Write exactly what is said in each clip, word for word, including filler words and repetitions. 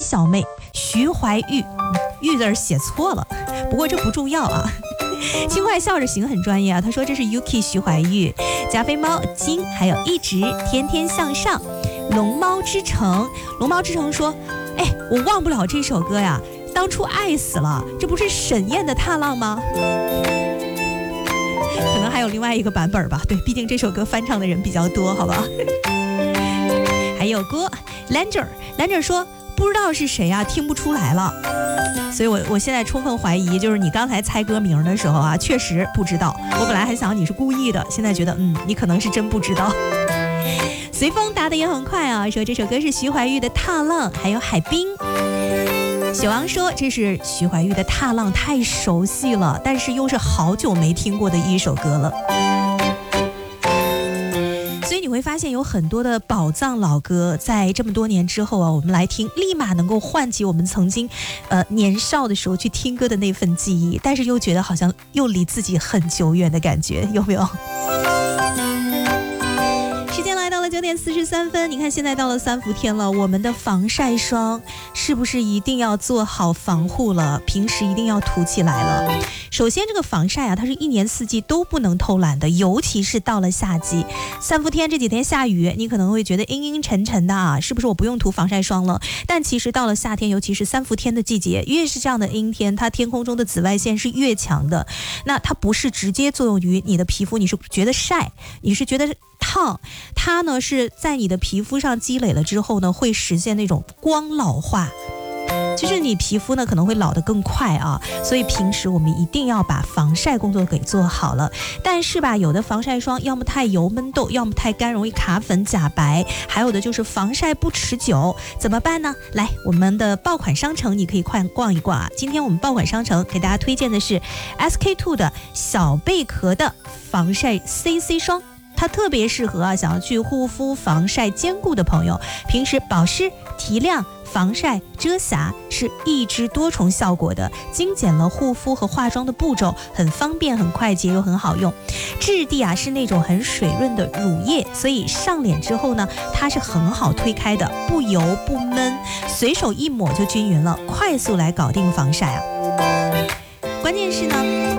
小妹徐怀钰，玉字写错了，不过这不重要啊。轻快笑着行很专业啊，他说这是 Yuki 徐怀钰、加菲猫金，还有一直天天向上、龙猫之城。龙猫之城说，哎，我忘不了这首歌呀，当初爱死了，这不是沈燕的踏浪吗？可能还有另外一个版本吧，对，毕竟这首歌翻唱的人比较多，好吧。还有歌 Langer Langer 说不知道是谁啊，听不出来了。所以我我现在充分怀疑，就是你刚才猜歌名的时候啊，确实不知道。我本来还想你是故意的，现在觉得嗯，你可能是真不知道。随风答得也很快啊，说这首歌是徐怀钰的《踏浪》，还有《海滨》。小王说这是徐怀钰的《踏浪》，太熟悉了，但是又是好久没听过的一首歌了。所以你会发现有很多的宝藏老歌，在这么多年之后啊，我们来听，立马能够唤起我们曾经呃年少的时候去听歌的那份记忆，但是又觉得好像又离自己很久远的感觉，有没有？时间来到了九点四十三分，你看现在到了三伏天了，我们的防晒霜是不是一定要做好防护了？平时一定要涂起来了。首先这个防晒啊，它是一年四季都不能偷懒的，尤其是到了夏季。三伏天这几天下雨，你可能会觉得阴阴沉沉的啊，是不是我不用涂防晒霜了？但其实到了夏天，尤其是三伏天的季节，越是这样的阴天，它天空中的紫外线是越强的。那它不是直接作用于你的皮肤，你是觉得晒，你是觉得烫，它呢是在你的皮肤上积累了之后呢，会实现那种光老化，就是你皮肤呢可能会老得更快啊，所以平时我们一定要把防晒工作给做好了。但是吧，有的防晒霜要么太油闷痘，要么太干容易卡粉假白，还有的就是防晒不持久，怎么办呢？来，我们的爆款商城你可以快逛一逛啊。今天我们爆款商城给大家推荐的是 S K two 的小贝壳的防晒 C C 霜，它特别适合啊想要去护肤防晒兼顾的朋友，平时保湿提亮防晒遮瑕是一支多重效果的，精简了护肤和化妆的步骤，很方便很快捷又很好用。质地啊是那种很水润的乳液，所以上脸之后呢，它是很好推开的，不油不闷，随手一抹就均匀了，快速来搞定防晒啊。关键是呢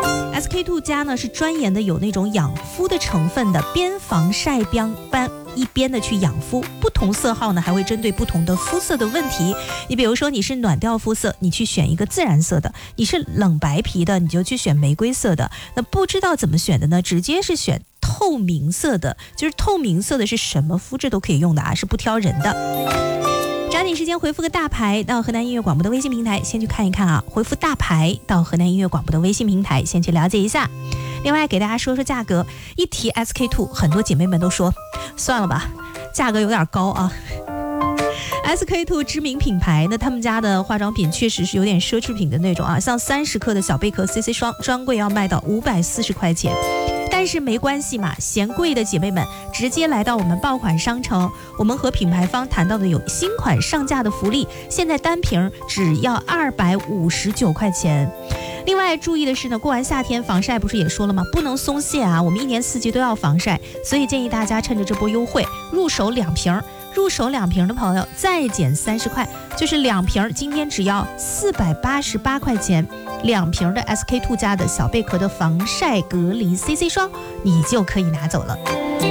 S K two 加呢是专研的有那种养肤的成分的，边防晒边般一边的去养肤，不同色号呢还会针对不同的肤色的问题。你比如说你是暖调肤色，你去选一个自然色的；你是冷白皮的，你就去选玫瑰色的。那不知道怎么选的呢，直接是选透明色的，就是透明色的是什么肤质都可以用的啊，是不挑人的。抓紧时间回复个大牌到河南音乐广播的微信平台，先去看一看啊！回复大牌到河南音乐广播的微信平台，先去了解一下。另外给大家说说价格，一提 S K two， 很多姐妹们都说算了吧，价格有点高啊。S K two 知名品牌，那他们家的化妆品确实是有点奢侈品的那种啊，像三十克的小贝壳 C C 霜，专柜要卖到五百四十块钱。但是没关系嘛，嫌贵的姐妹们直接来到我们爆款商城，我们和品牌方谈到的有新款上架的福利，现在单瓶只要二百五十九块钱。另外注意的是呢，过完夏天防晒不是也说了吗？不能松懈啊，我们一年四季都要防晒，所以建议大家趁着这波优惠，入手两瓶，入手两瓶的朋友再减三十块，就是两瓶今天只要四百八十八块钱，两瓶的 S K two 加的小贝壳的防晒隔离 C C 霜，你就可以拿走了。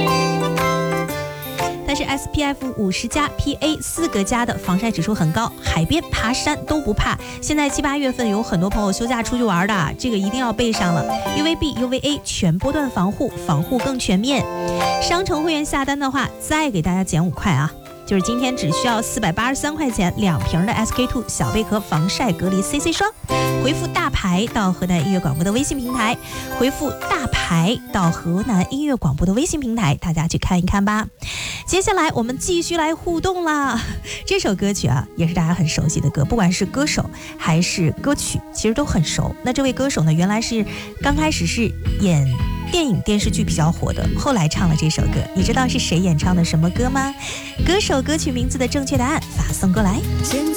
但是 S P F 五十加 P A 四个加的防晒指数很高，海边爬山都不怕。现在七八月份有很多朋友休假出去玩的，这个一定要备上了。U V B、U V A 全波段防护，防护更全面。商城会员下单的话，再给大家减五块啊，就是今天只需要四百八十三块钱两瓶的 S K two 小贝壳防晒隔离 C C 霜。回复大牌到河南音乐广播的微信平台，回复大牌到河南音乐广播的微信平台，大家去看一看吧。接下来我们继续来互动啦。这首歌曲啊，也是大家很熟悉的歌，不管是歌手还是歌曲，其实都很熟。那这位歌手呢，原来是刚开始是演电影电视剧比较火的，后来唱了这首歌，你知道是谁演唱的什么歌吗？歌手歌曲名字的正确答案发送过来。 现在